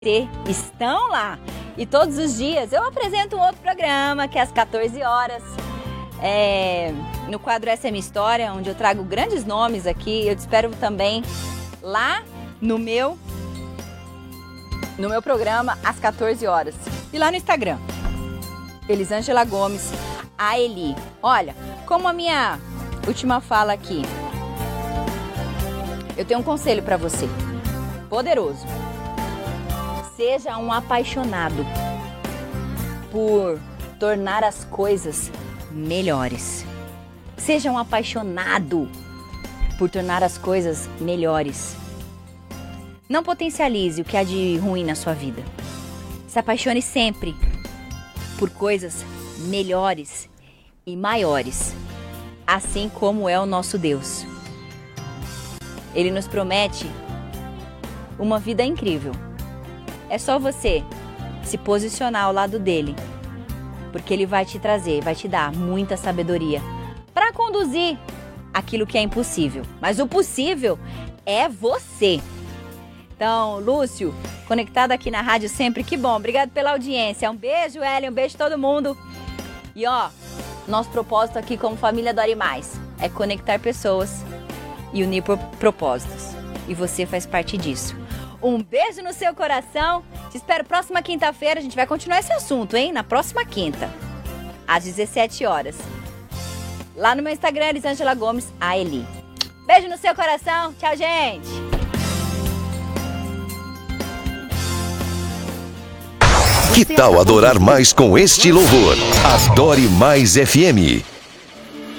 estão lá. E todos os dias eu apresento um outro programa, que é às 14 horas. No quadro Essa é Minha História, onde eu trago grandes nomes aqui. Eu te espero também lá no meu programa, às 14 horas. E lá no Instagram, Elisângela Gomes, a Eli. Olha, como a minha última fala aqui, eu tenho um conselho para você, poderoso. Seja um apaixonado por tornar as coisas melhores. Seja um apaixonado por tornar as coisas melhores. Não potencialize o que há de ruim na sua vida. Se apaixone sempre por coisas melhores e maiores, assim como é o nosso Deus. Ele nos promete uma vida incrível. É só você se posicionar ao lado dele, porque ele vai te trazer, vai te dar muita sabedoria para conduzir aquilo que é impossível. Mas o possível é você. Então, Lúcio, conectado aqui na rádio sempre, que bom. Obrigado pela audiência. Um beijo, Ellen, um beijo todo mundo. E nosso propósito aqui como família Dore Mais é conectar pessoas e unir propósitos. E você faz parte disso. Um beijo no seu coração. Te espero próxima quinta-feira. A gente vai continuar esse assunto, hein? Na próxima quinta, às 17 horas. Lá no meu Instagram, Elisângela Gomes, a Eli. Beijo no seu coração. Tchau, gente. Que tal adorar mais com este louvor? Adore Mais FM.